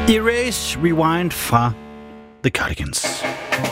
Erase Rewind fra The Cardigans.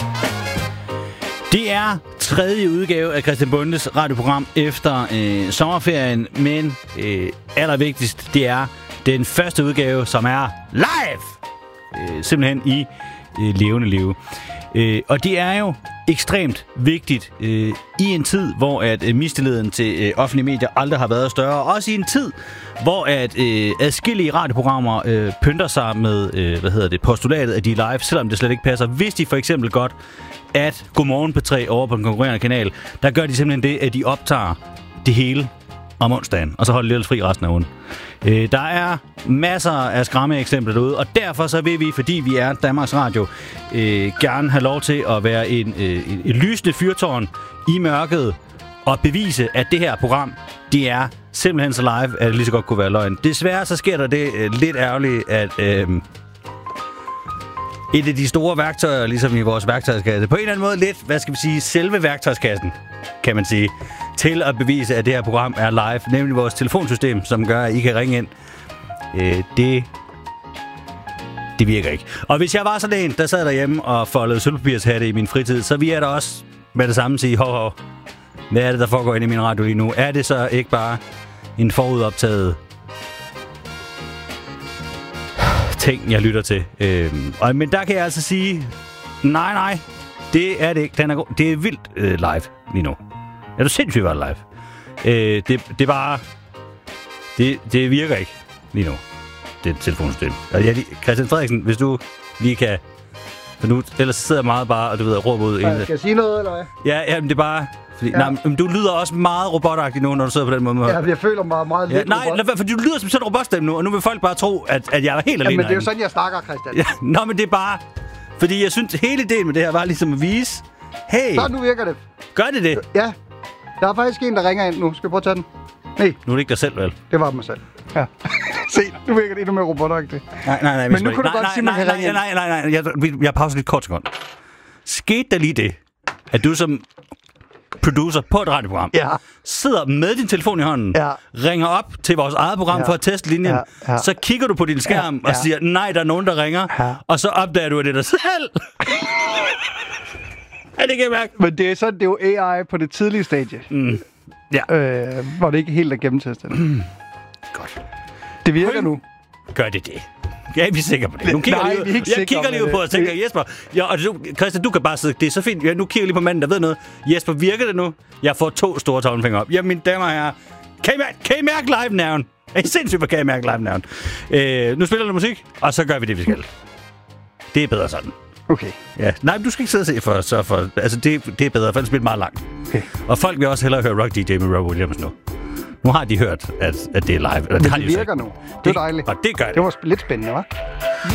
Det er tredje udgave af Christian Bondes radioprogram efter sommerferien, men allervigtigst, det er den første udgave, som er live! Simpelthen i levende liv. Og det er jo ekstremt vigtigt i en tid, hvor at mistilliden til offentlige medier aldrig har været større. Også i en tid, hvor at adskillige radioprogrammer pynter sig med postulatet, at de er live, selvom det slet ikke passer. Hvis de for eksempel godt, at Godmorgen P3 over på den konkurrerende kanal, der gør de simpelthen det, at de optager det hele om onsdagen, og så holder de ellers fri resten af ugen. Der er masser af skræmme eksempler derude, og derfor så vil vi, fordi vi er Danmarks Radio, gerne have lov til at være et lysende fyrtårn i mørket og bevise, at det her program, det er simpelthen så live, at det lige så godt kunne være løgn. Desværre så sker der det lidt ærgerligt, at et af de store værktøjer, ligesom i vores værktøjskasse, på en eller anden måde lidt, selve værktøjskassen, kan man sige, til at bevise, at det her program er live, nemlig vores telefonsystem, som gør, at I kan ringe ind. Det virker ikke. Og hvis jeg var sådan en, der sad derhjemme og foldede sølvpapirshatte i min fritid, så vil jeg da også med det samme sige, hvad er det, der foregår inde i min radio lige nu? Er det så ikke bare en forudoptaget ting, jeg lytter til? Men der kan jeg altså sige, nej, det er det ikke. Det er vildt live lige nu. Er du sindssygt var live? Det er bare... Det virker ikke lige nu, det telefonsystem. Christian Frederiksen, hvis du lige kan... For nu, ellers sidder jeg meget bare, og du ved, og råber ud... Skal jeg sige noget, eller hvad? Ja, men det er bare... Fordi, ja. Men du lyder også meget robotagtig nu, når du sidder på den måde. Ja, jeg føler mig meget lidt robot. Fordi du lyder som sådan en robotstemme nu, og nu vil folk bare tro, at jeg er helt alene. Men det er jo sådan, jeg snakker, Christian. Ja, men det er bare... Fordi jeg synes, hele ideen med det her var ligesom at vise... Hey! Så nu virker det. Gør det? Ja. Der er faktisk en, der ringer ind nu. Skal vi prøve at tage den? Nej. Nu er det ikke dig selv, vel? Det var mig selv. Ja. Se, nu virker det endnu mere robotagtigt. Nej. Men nu kunne du godt sige, man kan ringe ind. Nej. Jeg pauser lidt kort sekund. Skete der lige det, at du som producer på et radioprogram sidder med din telefon i hånden, ringer op til vores eget program for at teste linjen, så kigger du på din skærm og siger, nej, der er nogen, der ringer, og så opdager du, at det er dig selv. Ja, det kan jeg mærke. Men det er sådan, det er jo AI på det tidlige stadie. Ja. Hvor det ikke helt er gennemtestet. Godt. Det virker nu. Gør det? Ja, vi er sikre på det. Nu kigger jeg kigger lige på og tænker, Jesper, Christian, du kan bare sidde, det er så fint. Nu kigger jeg lige på manden, der ved noget. Jesper, virker det nu? Jeg får 2 store tommelfingre op. Jamen, mine damer og herrer, kan I mærke live-nerven? Er I sindssygt, hvor kan I mærke live-nerven? Nu spiller du musik, og så gør vi det, vi skal. Det er bedre sådan. Okay. Ja. Nej, men du skal ikke sidde og se for altså, det er bedre, for det spiller meget langt. Okay. Og folk vil også hellere høre Rock DJ med Rob Williams nu. Nu har de hørt, at det er live. Men det virker nu. Det er dejligt. Og det gør det. Det var lidt spændende, hva'?